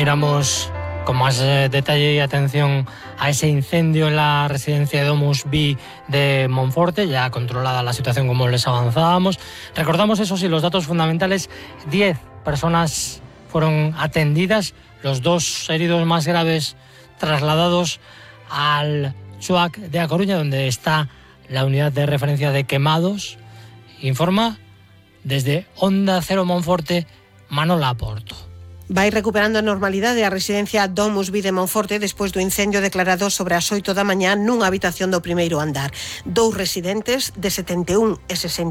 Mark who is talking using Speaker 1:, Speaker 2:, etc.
Speaker 1: miramos con más detalle y atención a ese incendio en la residencia de Domus Vi de Monforte, ya controlada la situación como les avanzábamos. Recordamos, eso sí, los datos fundamentales: 10 personas fueron atendidas, los 2 heridos más graves trasladados al CHUAC de A Coruña, donde está la unidad de referencia de quemados. Informa desde Onda Cero Monforte Manola Porto.
Speaker 2: Vai recuperando a normalidade a residencia Domus Vi de Monforte despois do incendio declarado sobre as 8 da mañá nunha habitación do primeiro andar. 2 residentes de 71 e 60